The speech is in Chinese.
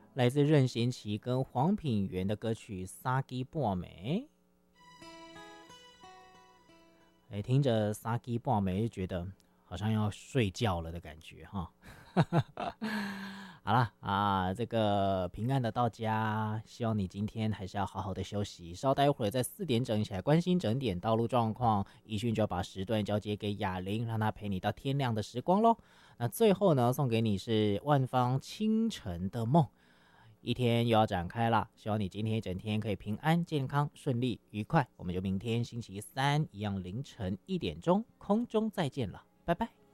来自任贤齐跟黄品源的歌曲《三更半暝》。听着《三更半暝》就觉得好像要睡觉了的感觉哈。好啦啊，这个平安的到家，希望你今天还是要好好的休息。稍待一会儿在4点整起来关心整点道路状况，宜迅就要把时段交接给雅玲，让她陪你到天亮的时光咯。那最后呢，送给你是万芳清晨的梦。一天又要展开了，希望你今天一整天可以平安、健康、顺利、愉快。我们就明天星期三一样凌晨1点钟空中再见了，拜拜。